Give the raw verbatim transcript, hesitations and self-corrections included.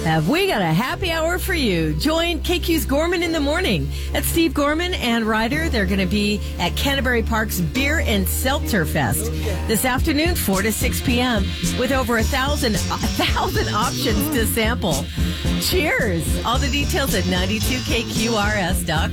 Have we got a happy hour for you? Join K Q's Gorman in the morning. That's Steve Gorman and Ryder. They're going to be at Canterbury Park's Beer and Seltzer Fest this afternoon, four to six p.m. with over a thousand, a thousand options to sample. Cheers. All the details at ninety-two K Q R S dot com.